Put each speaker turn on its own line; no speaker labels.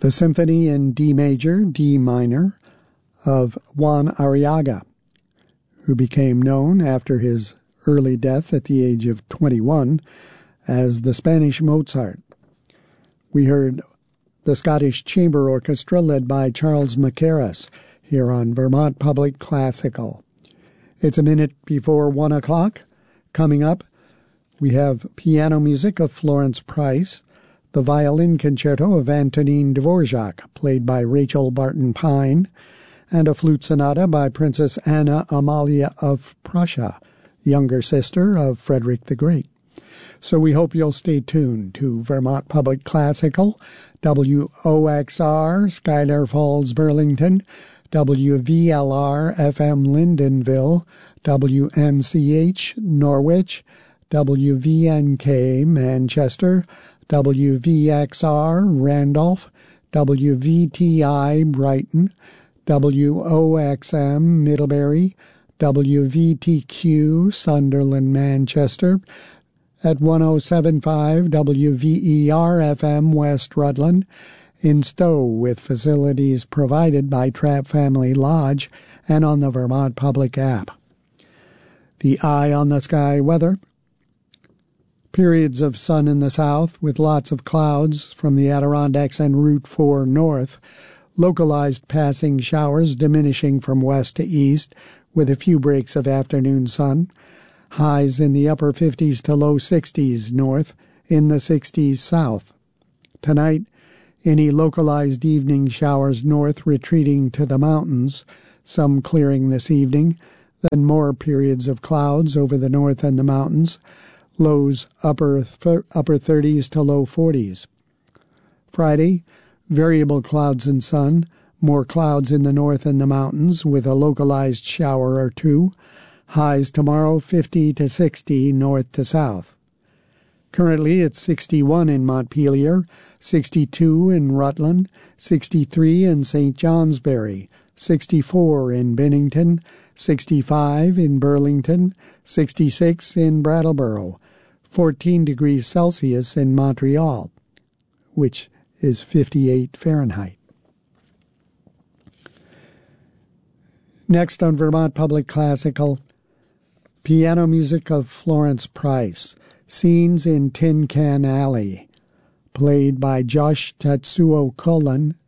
the Symphony in D major, D minor of Juan Arriaga, who became known after his early death at the age of 21 as the Spanish Mozart. We heard the Scottish Chamber Orchestra led by Charles Mackerras here on Vermont Public Classical. It's a minute before 1 o'clock. Coming up, we have piano music of Florence Price, the violin concerto of Antonin Dvorak, played by Rachel Barton Pine, and a flute sonata by Princess Anna Amalia of Prussia, younger sister of Frederick the Great. So we hope you'll stay tuned to Vermont Public Classical, WOXR, Schuyler Falls, Burlington, WVLR, FM Lyndonville, WNCH, Norwich, WVNK, Manchester, WVXR, Randolph, WVTI, Brighton, WOXM, Middlebury, WVTQ, Sunderland, Manchester, at 107.5 WVER-FM, West Rutland, in Stowe, with facilities provided by Trapp Family Lodge and on the Vermont Public app. The Eye on the Sky weather. Periods of sun in the south with lots of clouds from the Adirondacks and Route 4 north. Localized passing showers diminishing from west to east with a few breaks of afternoon sun. Highs in the upper 50s to low 60s north, in the 60s south. Tonight, any localized evening showers north retreating to the mountains, some clearing this evening, then more periods of clouds over the north and the mountains. Lows upper 30s to low 40s. Friday, variable clouds and sun, more clouds in the north and the mountains with a localized shower or two. Highs tomorrow 50 to 60 north to south. Currently it's 61 in Montpelier, 62 in Rutland, 63 in St. Johnsbury, 64 in Bennington, 65 in Burlington, 66 in Brattleboro, 14 degrees Celsius in Montreal, which is 58 Fahrenheit. Next on Vermont Public Classical, piano music of Florence Price, Scenes in Tin Can Alley, played by Josh Tatsuo Cullen